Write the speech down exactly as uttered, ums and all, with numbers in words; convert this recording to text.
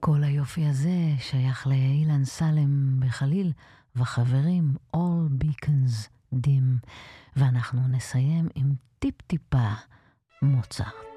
כל היופי הזה שייך לאילן סלם בחליל וחברים All Beacons dim, ואנחנו נסיים עם טיפ טיפה מוצרט.